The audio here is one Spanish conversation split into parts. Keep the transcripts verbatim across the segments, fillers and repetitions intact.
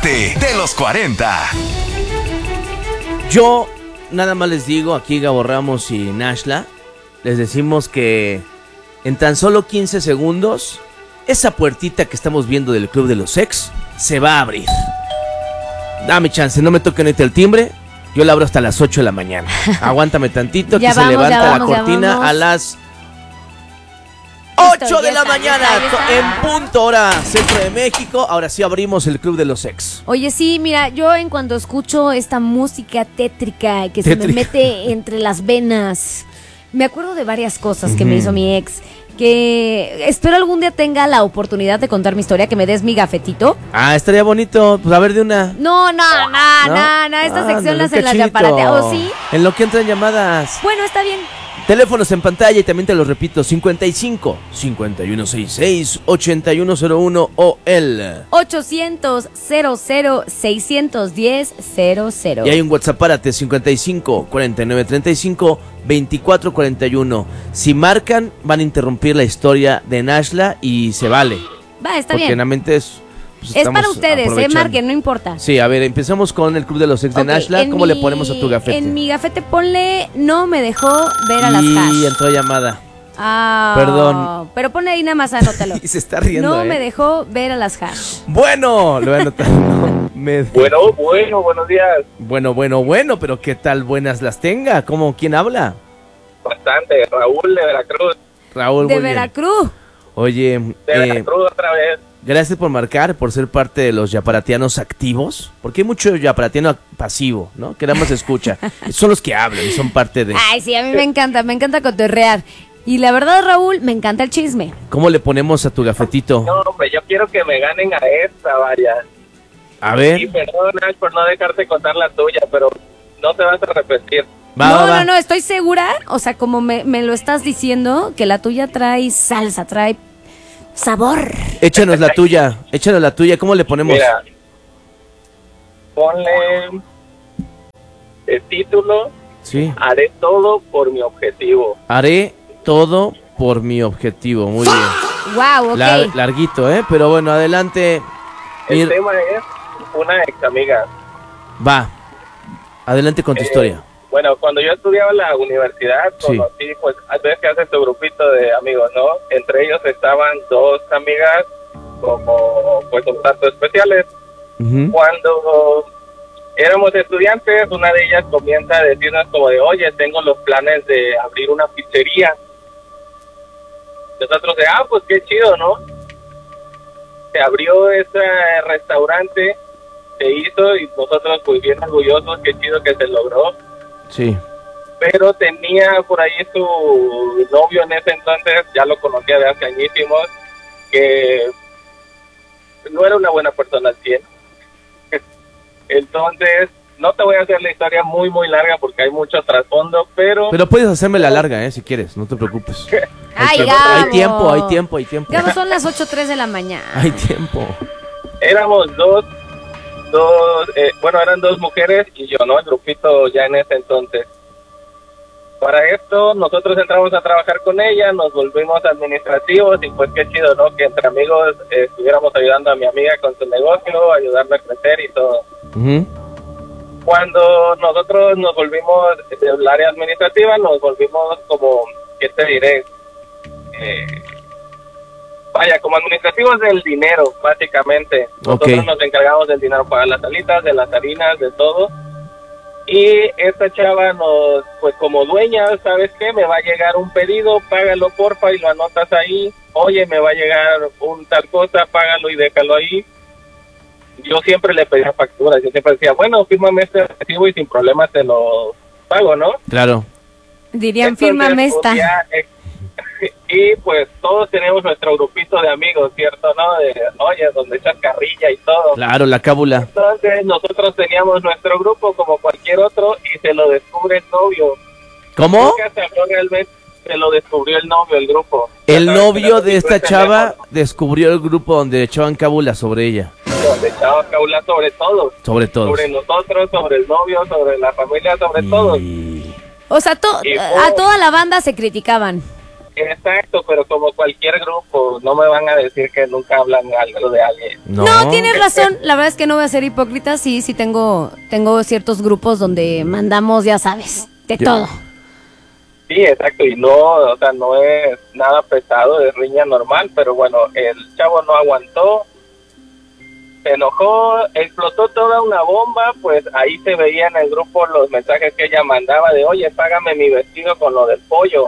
Gafete de los cuarenta. Yo nada más les digo, aquí Gabo Ramos y Nashla, les decimos que en tan solo quince segundos, esa puertita que estamos viendo del Club de los Ex se va a abrir. Dame chance, no me toquen el timbre, yo la abro hasta las ocho de la mañana. Aguántame tantito, que se levanta vamos, la cortina a las ocho de la está, mañana, está, está. En punto hora Centro de México. Ahora sí abrimos el Club de los Ex. Oye, sí, mira, yo en cuanto escucho esta música tétrica que tétrica. se me mete entre las venas, me acuerdo de varias cosas que uh-huh. me hizo mi ex, que espero algún día tenga la oportunidad de contar mi historia, que me des mi gafetito. Ah, estaría bonito, pues a ver de una. No, no, no, no, no, esta ah, sección la hacen las yaparateados, ¿sí? En lo que entran llamadas. Bueno, está bien. Teléfonos en pantalla y también te los repito, cincuenta y cinco, cincuenta y uno sesenta y seis, ochenta y uno cero uno o el ochocientos, cero cero, seiscientos diez, cero cero. Y hay un WhatsApp, párate, cincuenta y cinco, cuarenta y nueve, treinta y cinco, veinticuatro, cuarenta y uno. Si marcan, van a interrumpir la historia de Nashla y se vale. Va, está porque bien. Porque es... Pues es para ustedes, eh, marquen, no importa. Sí, a ver, empezamos con el Club de los Ex de okay, Nashla. ¿Cómo mi, le ponemos a tu gafete? En mi gafete ponle, no me dejó ver a las hash. Y entró llamada. Ah, perdón. Pero ponle ahí nada más, anótalo. Y se está riendo, No eh. me dejó ver a las hash. Bueno, lo voy a anotar. No, me... Bueno, bueno, buenos días. Bueno, bueno, bueno, pero ¿qué tal buenas las tenga? ¿Cómo? ¿Quién habla? Bastante, Raúl de Veracruz. Raúl, de muy Veracruz. Bien. Oye, de eh, Veracruz otra vez. Gracias por marcar, por ser parte de los yaparatianos activos, porque hay mucho yaparatiano pasivo, ¿no? Que nada más escucha. Son los que hablan y son parte de... Ay, sí, a mí me encanta, me encanta cotorrear. Y la verdad, Raúl, me encanta el chisme. ¿Cómo le ponemos a tu gafetito? No, hombre, yo quiero que me ganen a esta, vaya. A ver. Y perdón, Nash, por no dejarte contar la tuya, pero no te vas a repetir. Va, no, va, va. no, no, estoy segura, o sea, como me, me lo estás diciendo, que la tuya trae salsa, trae... sabor. Échanos la tuya, échanos la tuya, ¿cómo le ponemos? Mira, ponle el título, sí. Haré todo por mi objetivo. Haré todo por mi objetivo, muy bien. Wow, ok. Lar- larguito, ¿eh? Pero bueno, adelante. El Ir... tema es una ex amiga. Va, adelante con tu eh, historia. Bueno, cuando yo estudiaba en la universidad, Sí. conocí, pues, a veces que haces tu grupito de amigos, ¿no? Entre ellos estaban dos amigas como, pues, un tanto especiales. Uh-huh. Cuando éramos estudiantes, una de ellas comienza a decirnos como de, oye, tengo los planes de abrir una pizzería. Nosotros de, ah, pues, qué chido, ¿no? Se abrió ese restaurante, se hizo y nosotros, pues, bien orgullosos, qué chido que se logró. Sí. Pero tenía por ahí su novio en ese entonces, ya lo conocía de hace añísimos, que no era una buena persona al cien. Entonces, no te voy a hacer la historia muy, muy larga porque hay mucho trasfondo, pero... Pero puedes hacerme la larga, eh, si quieres, no te preocupes. Ay, hay, Gabo. hay tiempo, hay tiempo, hay tiempo. Gabo, son las ocho tres de la mañana. Hay tiempo. Éramos dos, dos, eh, bueno, eran dos mujeres y yo, ¿no? El grupito ya en ese entonces. Para esto, nosotros entramos a trabajar con ella, nos volvimos administrativos y pues qué chido, ¿no? Que entre amigos eh, estuviéramos ayudando a mi amiga con su negocio, ayudarla a crecer y todo. Uh-huh. Cuando nosotros nos volvimos del área administrativa, nos volvimos como, ¿qué te diré? Eh, vaya, como administrativos del dinero, básicamente. Nosotros okay. nos encargamos del dinero para las salitas, de las harinas, de todo. Y esta chava nos, pues como dueña, ¿sabes qué? Me va a llegar un pedido, págalo porfa y lo anotas ahí. Oye, me va a llegar un tal cosa, págalo y déjalo ahí. Yo siempre le pedía facturas, yo siempre decía, bueno, fírmame este recibo y sin problema te lo pago, ¿no? Claro. Dirían, Entonces, fírmame esta. Día, eh, y pues todos tenemos nuestro grupito de amigos, ¿cierto? ¿No? De, oye, donde echas carrilla y todo. Claro, la cábula. Entonces nosotros teníamos nuestro grupo como cualquier otro y se lo descubre el novio. ¿Cómo? Realmente se lo descubrió el novio, el grupo. El novio de esta chava descubrió el grupo donde echaban cábula sobre ella. Donde echaban cábula sobre todos. Sobre todos. Sobre nosotros, sobre el novio, sobre la familia, sobre y... todos. O sea, to- y, a oh, toda la banda se criticaban. Exacto, pero como cualquier grupo, no me van a decir que nunca hablan algo de alguien. No, no tienes razón. La verdad es que no voy a ser hipócrita. Sí, sí tengo, tengo ciertos grupos donde mandamos, ya sabes, de Yo. todo. Sí, exacto, y no, o sea, no es nada pesado, es riña normal, pero bueno, el chavo no aguantó, se enojó, explotó toda una bomba, pues ahí se veía en el grupo los mensajes que ella mandaba de, oye, págame mi vestido con lo del pollo.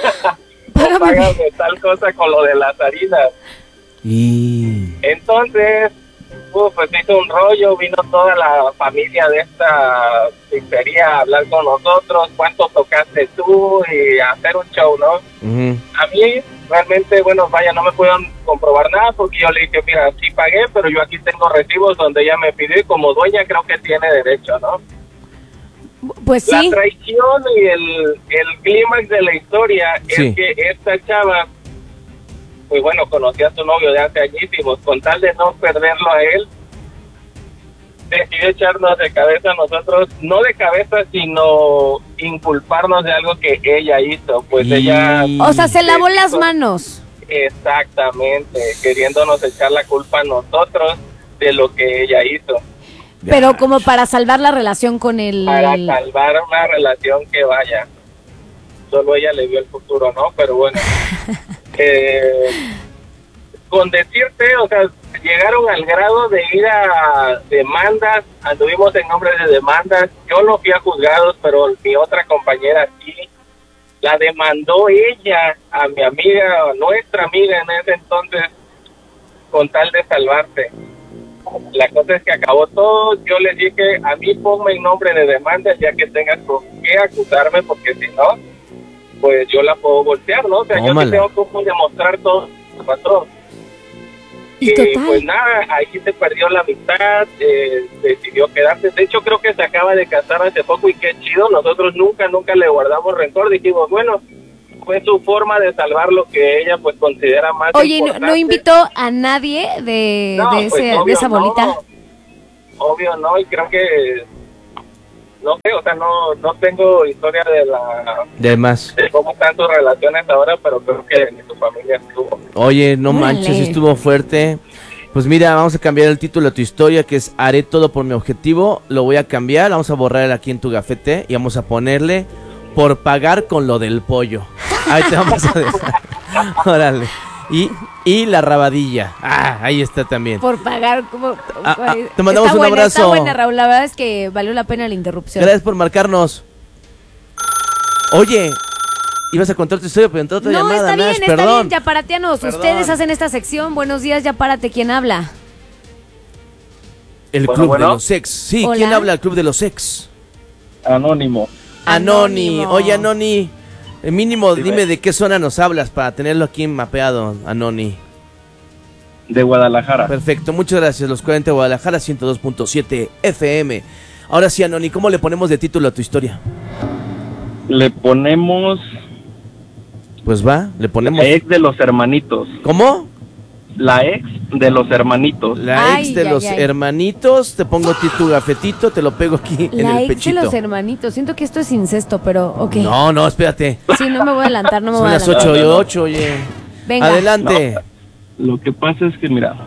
O págame tal cosa con lo de las harinas. Y... Entonces, uh, pues hizo un rollo, vino toda la familia de esta pizzería a hablar con nosotros, cuánto tocaste tú y a hacer un show, ¿no? Uh-huh. A mí, realmente, bueno, vaya, no me pudieron comprobar nada porque yo le dije, mira, sí pagué, pero yo aquí tengo recibos donde ella me pidió y como dueña creo que tiene derecho, ¿no? Pues sí. La traición y el, el clímax de la historia Sí. es que esta chava, pues bueno, conocía a su novio de hace añísimos, con tal de no perderlo a él, decidió echarnos de cabeza a nosotros, no de cabeza, sino inculparnos de algo que ella hizo, pues Y... ella... O sea, se lavó las manos. Exactamente, queriéndonos echar la culpa a nosotros de lo que ella hizo. Pero como para salvar la relación con el... Para salvar una relación que vaya, solo ella le vio el futuro, ¿no? Pero bueno, eh, con decirte, o sea, llegaron al grado de ir a demandas, anduvimos en nombre de demandas, yo no fui a juzgados, pero mi otra compañera sí, la demandó ella a mi amiga, a nuestra amiga en ese entonces, con tal de salvarse. La cosa es que acabó todo, yo les dije, a mí ponme en nombre de demandas ya que tengas con qué acusarme, porque si no, pues yo la puedo voltear, ¿no? O sea, Tómala. yo sí tengo como demostrar todo lo que pasó. Y Y total. pues nada, ahí se perdió la amistad, eh, decidió quedarse. De hecho, creo que se acaba de casar hace poco y qué chido. Nosotros nunca, nunca le guardamos rencor. Dijimos, bueno, fue su forma de salvar lo que ella pues considera más Oye, ¿no, importante. no invitó a nadie de, No, de, pues, ese, obvio de esa no. bolita? Obvio no, y creo que, no sé, o sea, no, no tengo historia de la De más. de cómo están sus relaciones ahora, pero creo que en su familia estuvo. Oye, no Órale. manches, estuvo fuerte. Pues mira, vamos a cambiar el título de tu historia, que es Haré todo por mi objetivo. Lo voy a cambiar, vamos a borrar aquí en tu gafete y vamos a ponerle por pagar con lo del pollo. Ahí te vamos a dejar. Órale. Y, y la rabadilla. Ah, ahí está también. Por pagar como... Ah, ah, te mandamos Está un buena, abrazo. Está buena, Raúl. La verdad es que valió la pena la interrupción. Gracias por marcarnos. Oye, ibas a contar tu historia, pero entró otra No, llamada, está bien, Nash, está perdón. bien, Yaparateanos. Perdón. Ustedes hacen esta sección. Buenos días, Yapárate. ¿Quién habla? El Bueno, Club bueno. de los Ex. Sí, Hola. ¿quién habla? El Club de los Ex. Anónimo. Anoni. Anónimo. Oye, Anoni. eh, Mínimo, Dime. dime de qué zona nos hablas para tenerlo aquí mapeado, Anoni. De Guadalajara. Perfecto, muchas gracias. Los cuarenta de Guadalajara, ciento dos punto siete F M. Ahora sí, Anoni, ¿cómo le ponemos de título a tu historia? Le ponemos Pues va, le ponemos... la ex de los hermanitos. ¿Cómo? La ex de los hermanitos. La ex Ay, de ay, los ay. hermanitos. Te pongo aquí tu gafetito, te lo pego aquí en La el ex de pechito. los hermanitos. Siento que esto es incesto, pero ok. No, no, espérate. Sí, no me voy a adelantar, no me Son voy a las adelantar. ocho y No, no, no. ocho, oye. Venga. Adelante. Lo que pasa es que, mira,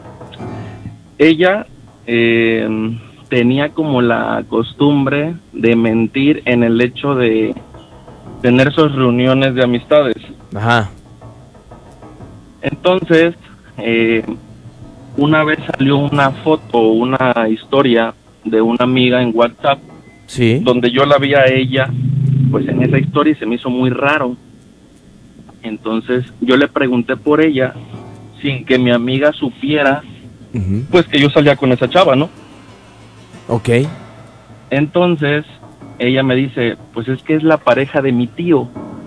ella eh, tenía como la costumbre de mentir en el hecho de tener sus reuniones de amistades. Ajá. Entonces, eh, una vez salió una foto, una historia de una amiga en WhatsApp, Sí. donde yo la vi a ella, pues en esa historia y se me hizo muy raro. Entonces, yo le pregunté por ella, sin que mi amiga supiera, Ujú. pues que yo salía con esa chava, ¿no? Ok. Entonces, ella me dice, pues es que es la pareja de mi tío.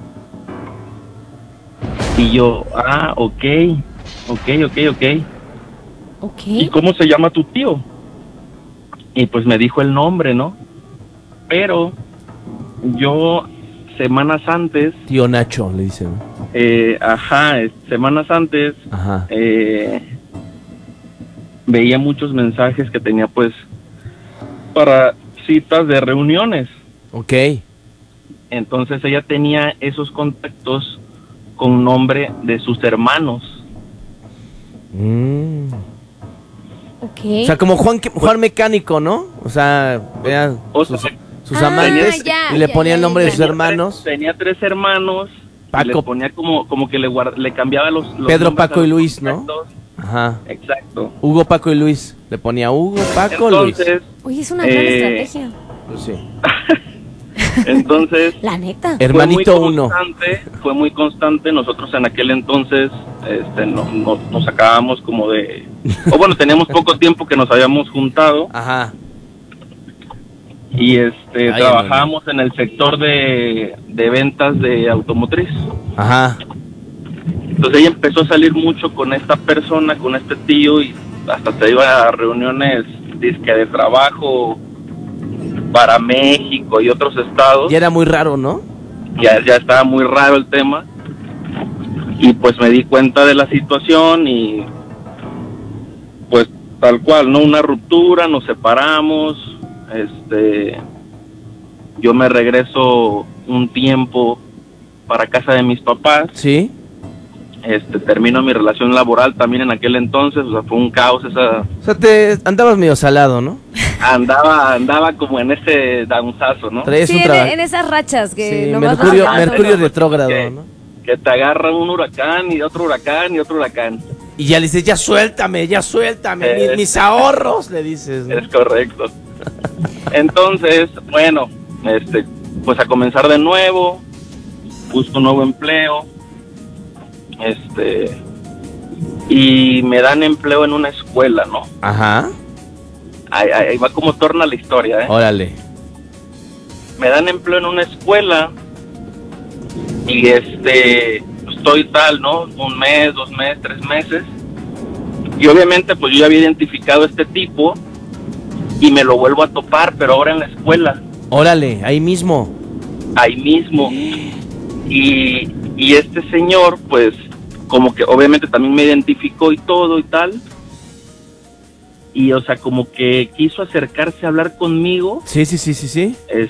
Y yo, ah, ok, ok, ok, ok. ¿Y Ok. cómo se llama tu tío? Y pues me dijo el nombre, ¿no? Pero yo, semanas antes, Tío Nacho, le dicen. eh, ajá, eh, semanas antes, Ajá. eh, veía muchos mensajes que tenía pues para citas de reuniones. Ok. Entonces ella tenía esos contactos con nombre de sus hermanos. Mm. Ok. O sea, como Juan, Juan Mecánico, ¿no? O sea, vean O sus, sea, sus Ah, amantes ya, y le ya, ponía ya, el nombre ya. de sus hermanos. Tenía tres hermanos. Paco. Y le ponía como, como que le, guarda, le cambiaba los, los Pedro, nombres Paco a y los Luis, ¿no? contactos. Ajá. Exacto. Hugo, Paco y Luis. Le ponía Hugo, Paco, Entonces, Luis. Oye, es una gran Eh, estrategia. Pues sí. entonces La neta. Hermanito fue muy uno. constante, fue muy constante. Nosotros en aquel entonces este, no, no- nos sacábamos como de... O bueno, teníamos poco tiempo que nos habíamos juntado Ajá. y este Ay, trabajábamos en el sector de, de ventas de automotriz. Ajá. Entonces ella empezó a salir mucho con esta persona, con este tío, y hasta se iba a reuniones dizque de trabajo para México y otros estados. Y era muy raro, ¿no? Ya, ya estaba muy raro el tema. Y pues me di cuenta de la situación y pues tal cual, ¿no? Una ruptura, nos separamos, este, yo me regreso un tiempo para casa de mis papás. Sí. Este, termino mi relación laboral también en aquel entonces, o sea, fue un caos esa, O sea, te andabas medio salado, ¿no? andaba, andaba como en ese danzazo, ¿no? Traías Sí, un en, trabajo. en esas rachas que Sí, nomás Mercurio, vas- Mercurio Ah, retrógrado, que- ¿no? Que te agarra un huracán y otro huracán y otro huracán. Y ya le dices, ya suéltame, ya suéltame, Eh. mis, mis ahorros, le dices, ¿no? Es correcto. Entonces, bueno, este, pues a comenzar de nuevo, busco un nuevo empleo, este, y me dan empleo en una escuela, ¿no? Ajá. Ahí, ahí va como torna la historia, ¿eh? Órale. Me dan empleo en una escuela y este, estoy tal, ¿no? Un mes, dos meses, tres meses. Y obviamente pues yo ya había identificado a este tipo y me lo vuelvo a topar, pero ahora en la escuela, Órale, ahí mismo. ahí mismo. Y, y este señor pues como que obviamente también me identificó y todo y tal. Y o sea, como que quiso acercarse a hablar conmigo. Sí, sí, sí, sí, sí. Este,